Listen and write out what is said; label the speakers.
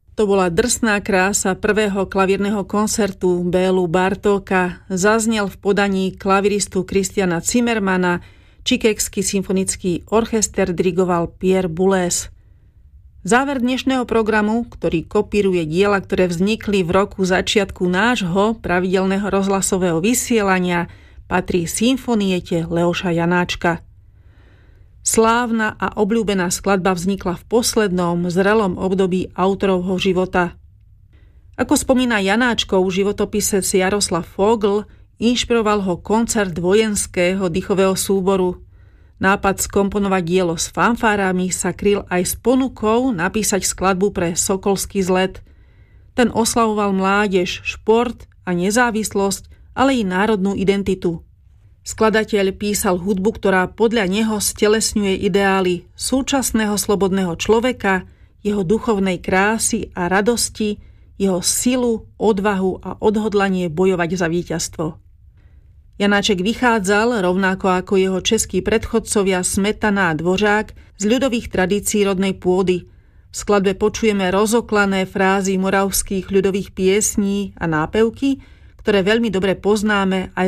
Speaker 1: To bola drsná krása prvého klavírneho koncertu Bélu Bartóka. Zaznel v podaní klaviristu Christiana Zimmermana, Chicagský symfonický orchester dirigoval Pierre Boulez. Záver dnešného programu, ktorý kopíruje diela, ktoré vznikli v roku začiatku nášho pravidelného rozhlasového vysielania, patrí symfoniete Leoša Janáčka. Slávna a obľúbená skladba vznikla v poslednom zrelom období autorovho života. Ako spomína Janáčkov životopisec Jaroslav Fogl, inšpiroval ho koncert vojenského dýchového súboru. Nápad skomponovať dielo s fanfárami sa kryl aj s ponukou napísať skladbu pre Sokolský zlet. Ten oslavoval mládež, šport a nezávislosť, ale i národnú identitu. Skladateľ písal hudbu, ktorá podľa neho stelesňuje ideály súčasného slobodného človeka, jeho duchovnej krásy a radosti, jeho silu, odvahu a odhodlanie bojovať za víťazstvo. Janáček vychádzal, rovnako ako jeho českí predchodcovia Smetana a Dvořák, z ľudových tradícií rodnej pôdy. V skladbe počujeme rozoklané frázy moravských ľudových piesní a nápevky, ktoré veľmi dobre poznáme aj